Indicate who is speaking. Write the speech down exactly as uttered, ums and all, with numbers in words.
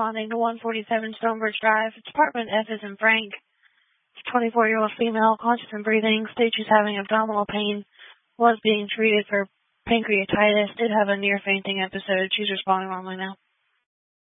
Speaker 1: responding to one forty-seven Stonebridge Drive. Department F is in Frank. twenty-four-year-old female, conscious and breathing, states she's having abdominal pain, was being treated for pancreatitis, did have a near fainting episode. She's responding wrongly now.